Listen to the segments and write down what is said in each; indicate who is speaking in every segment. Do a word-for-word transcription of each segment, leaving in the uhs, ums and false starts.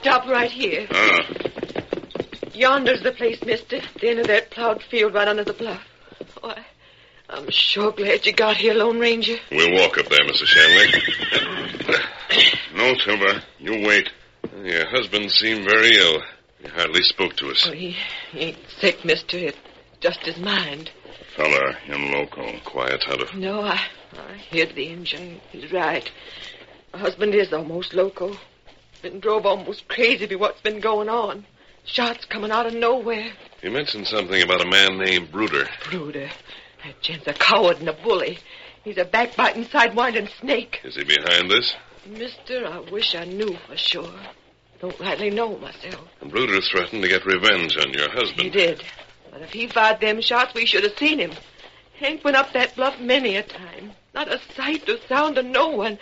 Speaker 1: Stop right here.
Speaker 2: Ah.
Speaker 1: Yonder's the place, mister. At the end of that plowed field right under the bluff. Why, I'm sure glad you got here, Lone Ranger.
Speaker 2: We'll walk up there, Missus Shanley. No, Silver. You wait. Your husband seemed very ill. He hardly spoke to us.
Speaker 1: Oh, he, he ain't sick, mister. It's just his mind.
Speaker 2: Fella, him loco. Quiet, Tonto.
Speaker 1: No, I, I heard the engine. He's right. My husband is almost loco. Been drove almost crazy by what's been going on. Shots coming out of nowhere.
Speaker 2: You mentioned something about a man named Bruder.
Speaker 1: Bruder. That gent's a coward and a bully. He's a backbiting, sidewinding snake.
Speaker 2: Is he behind this?
Speaker 1: Mister, I wish I knew for sure. Don't rightly know myself.
Speaker 2: And Bruder threatened to get revenge on your husband.
Speaker 1: He did. But if he fired them shots, we should have seen him. Hank went up that bluff many a time. Not a sight or sound of no one.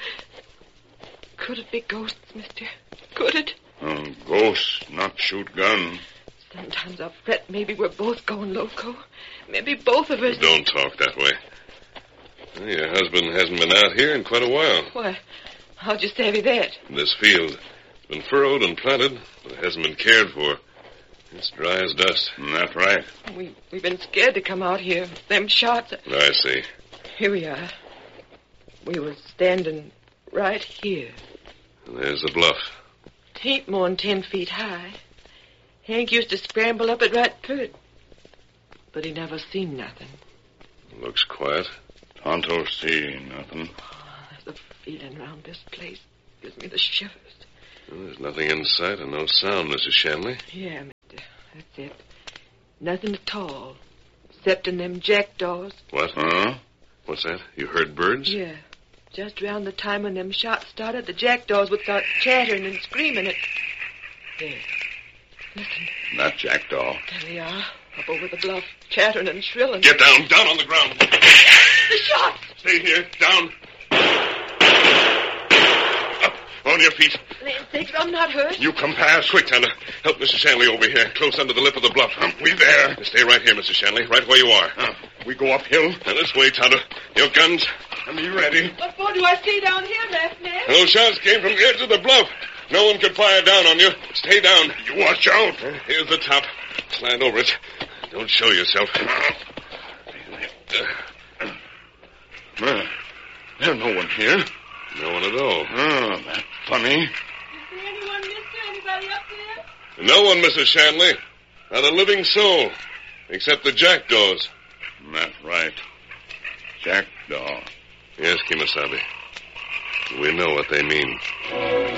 Speaker 1: Could it be ghosts, mister? Could it?
Speaker 2: Oh, ghosts, not shoot gun.
Speaker 1: Sometimes I fret maybe we're both going loco. Maybe both of us...
Speaker 2: Don't talk that way. Well, your husband hasn't been out here in quite a while.
Speaker 1: Why, how'd you savvy that?
Speaker 2: This field has been furrowed and planted, but it hasn't been cared for. It's dry as dust. That's right.
Speaker 1: We, we've been scared to come out here. Them shots...
Speaker 2: I see.
Speaker 1: Here we are. We were standing right here.
Speaker 2: And there's the bluff.
Speaker 1: It ain't more'n ten feet high. Hank used to scramble up it right through. But he never seen nothing.
Speaker 2: Looks quiet. Tonto see nothing.
Speaker 1: Oh, there's a feeling around this place. Gives me the shivers.
Speaker 2: Well, there's nothing in sight and no sound, Missus Shanley.
Speaker 1: Yeah, mister. That's it. Nothing at all. Except in them jackdaws.
Speaker 2: What? Huh? What's that? You heard birds?
Speaker 1: Yeah. Just around the time when them shots started, the jackdaws would start chattering and screaming at... There. Listen.
Speaker 2: That jackdaw.
Speaker 1: There they are. Up over the bluff. Chattering and shrilling.
Speaker 2: Get down. Down on the ground.
Speaker 1: The shots!
Speaker 2: Stay here. Down. Up. On your feet.
Speaker 1: Land sakes, I'm not hurt.
Speaker 2: You come past. Quick, Tonto. Help Missus Shanley over here. Close under the lip of the bluff. Um, we there. Stay right here, Missus Shanley. Right where you are. Uh, we go uphill. Now, this way, Tonto. Your guns. And be ready.
Speaker 1: What for do I stay down here, Matt, man?
Speaker 2: Those shots came from the edge of the bluff. No one could fire down on you. Stay down. You watch out. Uh, here's the top. Slide over it. Don't show yourself. Uh, there's no one here. No one at all. Oh, that's funny.
Speaker 1: Is there anyone, mister? Anybody up there?
Speaker 2: No one, Missus Shanley. Not a living soul. Except the jackdaws. That's right. Jackdaw. Yes, Kimasabi. We know what they mean.